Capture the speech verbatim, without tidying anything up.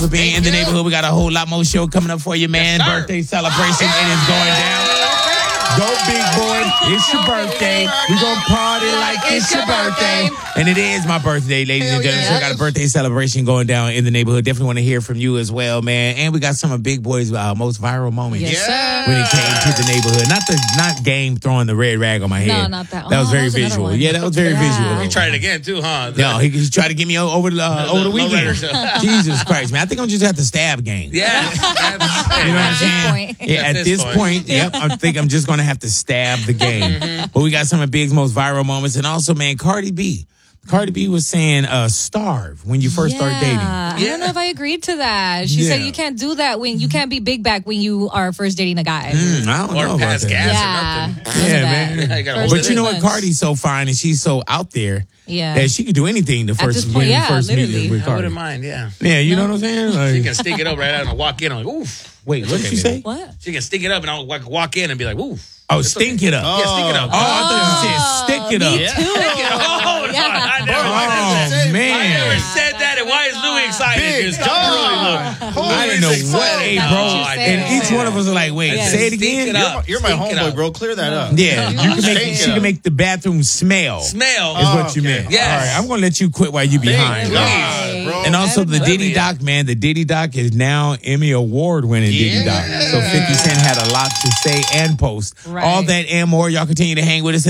for being in the neighborhood. We got a whole lot more show coming up for you, man. Yes, birthday celebration. It is going down. Go big boy. It's your birthday. We're going to party like it's, it's your birthday. birthday. And it is my birthday, ladies Hell and gentlemen. Yes. So we got a birthday celebration going down in the neighborhood. Definitely want to hear from you as well, man. And we got some of Big Boy's uh, most viral moments. Yes, sir. When he came to the neighborhood. Not the not game throwing the red rag on my head. No, not that one. That was Oh, very that was another visual. one. Yeah, that was very Yeah. visual. You tried it again, too, huh? No, he, he tried to get me o- over the, uh, over the low weekend. rider. Jesus Christ, man. I think I'm just going to have to stab game. Yeah. You know what I'm saying? point. Yeah, at, At this this point, point. yep, I think I'm just going to have to stab the game. But we got some of Big's most viral moments. And also, man, Cardi B. Cardi B was saying uh, starve when you first start dating. I don't know if I agreed to that. She said Yeah. you can't do that when you can't be big back when you are first dating a guy. Mm, I don't Or know about pass that. gas Yeah. or nothing. Yeah, That. man. Yeah, you gotta First hold But it you know in. what? Cardi's so fine and she's so out there Yeah. that she could do anything the first this point, when you yeah, first meet literally. with I Cardi. wouldn't mind, yeah. Yeah, you know what I'm saying? Like, She can stick it up right out and walk in. I'm like, oof. wait, what did you say? What? She can stick it up and I'll like, walk in and be like, oof. Oh, It's stink okay. it up. Yeah, stick it up. Oh, I thought you said stick it up. Me too. Stick it up. Oh, no, Yeah. I never, Oh, I never, man. I never said that. And why is Louis excited? Big Just dog. really I didn't know Louis what, excited. hey, No, bro. I And didn't each say one of that. us are like, wait, I say it said, again. stink it up. You're my Stink it homeboy, up. bro. Clear that up. Yeah, you can make Stink she it can up. make the bathroom smell. Smell. Is what Oh, you okay. meant. Yes. All right, I'm gonna let you quit while you behind. God, bro. And also the Let Diddy me- Doc, man. The Diddy Doc is now Emmy Award winning Diddy Doc. So fifty Cent had a lot to say and post. Right. All that and more. Y'all continue to hang with us.